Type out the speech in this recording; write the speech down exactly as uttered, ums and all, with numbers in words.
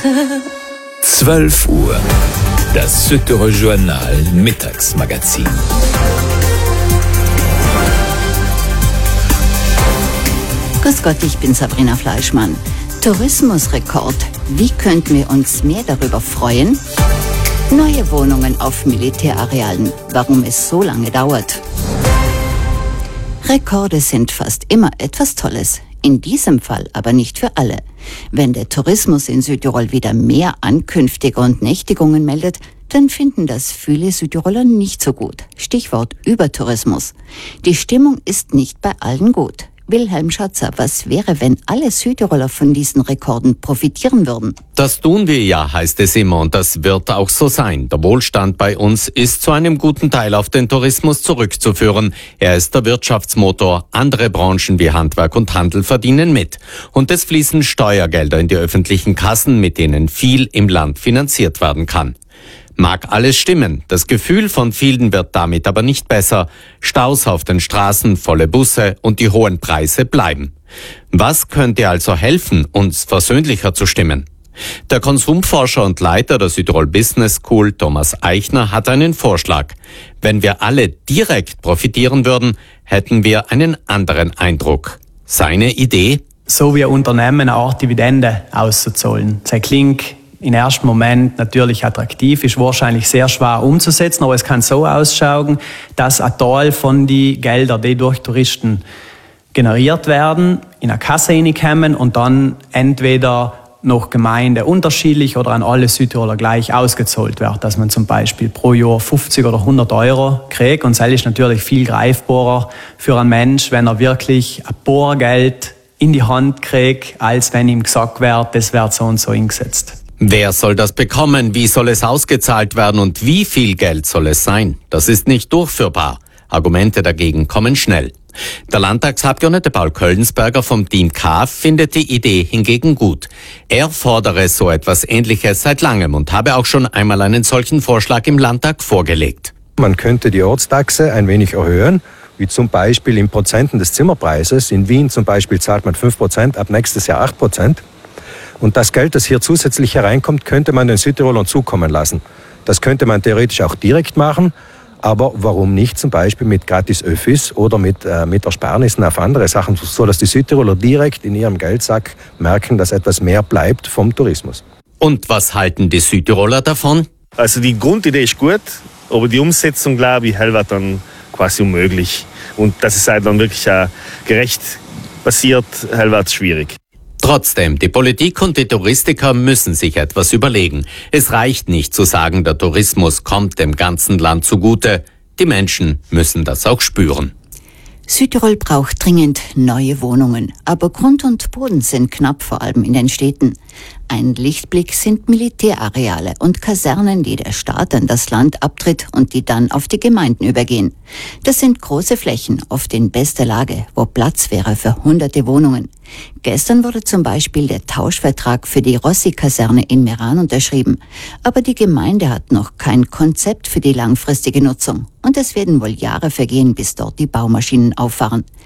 zwölf Uhr. Das Südtirol Journal Mittagsmagazin. Grüß Gott, ich bin Sabrina Fleischmann. Tourismusrekord. Wie könnten wir uns mehr darüber freuen? Neue Wohnungen auf Militärarealen. Warum es so lange dauert? Rekorde sind fast immer etwas Tolles. In diesem Fall aber nicht für alle. Wenn der Tourismus in Südtirol wieder mehr Ankünftige und Nächtigungen meldet, dann finden das viele Südtiroler nicht so gut. Stichwort Übertourismus. Die Stimmung ist nicht bei allen gut. Wilhelm Schatzer, was wäre, wenn alle Südtiroler von diesen Rekorden profitieren würden? Das tun wir ja, heißt es immer, und das wird auch so sein. Der Wohlstand bei uns ist zu einem guten Teil auf den Tourismus zurückzuführen. Er ist der Wirtschaftsmotor. Andere Branchen wie Handwerk und Handel verdienen mit. Und es fließen Steuergelder in die öffentlichen Kassen, mit denen viel im Land finanziert werden kann. Mag alles stimmen, das Gefühl von vielen wird damit aber nicht besser. Staus auf den Straßen, volle Busse und die hohen Preise bleiben. Was könnte also helfen, uns versöhnlicher zu stimmen? Der Konsumforscher und Leiter der Südtirol Business School, Thomas Eichner, hat einen Vorschlag. Wenn wir alle direkt profitieren würden, hätten wir einen anderen Eindruck. Seine Idee? So wie Unternehmen eine Art Dividende auszuzahlen. Das klingt im ersten Moment natürlich attraktiv, ist wahrscheinlich sehr schwer umzusetzen, aber es kann so ausschauen, dass ein Teil von den Geldern, die durch Touristen generiert werden, in eine Kasse reinkommen und dann entweder nach Gemeinde unterschiedlich oder an alle Südtiroler gleich ausgezahlt wird, dass man zum Beispiel pro Jahr fünfzig oder hundert Euro kriegt. Und das ist natürlich viel greifbarer für einen Mensch, wenn er wirklich ein paar Geld in die Hand kriegt, als wenn ihm gesagt wird, das wird so und so eingesetzt. Wer soll das bekommen? Wie soll es ausgezahlt werden? Und wie viel Geld soll es sein? Das ist nicht durchführbar. Argumente dagegen kommen schnell. Der Landtagsabgeordnete Paul Köllensberger vom Team K findet die Idee hingegen gut. Er fordere so etwas Ähnliches seit langem und habe auch schon einmal einen solchen Vorschlag im Landtag vorgelegt. Man könnte die Ortstaxe ein wenig erhöhen, wie zum Beispiel in Prozenten des Zimmerpreises. In Wien zum Beispiel zahlt man fünf Prozent, ab nächstes Jahr acht Prozent. Und das Geld, das hier zusätzlich hereinkommt, könnte man den Südtirolern zukommen lassen. Das könnte man theoretisch auch direkt machen, aber warum nicht zum Beispiel mit Gratis-Öffis oder mit, äh, mit Ersparnissen auf andere Sachen, so dass die Südtiroler direkt in ihrem Geldsack merken, dass etwas mehr bleibt vom Tourismus. Und was halten die Südtiroler davon? Also die Grundidee ist gut, aber die Umsetzung, glaube ich, wird dann quasi unmöglich. Und dass es halt dann wirklich auch gerecht passiert, wird es schwierig. Trotzdem, die Politik und die Touristiker müssen sich etwas überlegen. Es reicht nicht zu sagen, der Tourismus kommt dem ganzen Land zugute. Die Menschen müssen das auch spüren. Südtirol braucht dringend neue Wohnungen, aber Grund und Boden sind knapp, vor allem in den Städten. Ein Lichtblick sind Militärareale und Kasernen, die der Staat an das Land abtritt und die dann auf die Gemeinden übergehen. Das sind große Flächen, oft in bester Lage, wo Platz wäre für hunderte Wohnungen. Gestern wurde zum Beispiel der Tauschvertrag für die Rossi-Kaserne in Meran unterschrieben. Aber die Gemeinde hat noch kein Konzept für die langfristige Nutzung. Und es werden wohl Jahre vergehen, bis dort die Baumaschinen auffahren.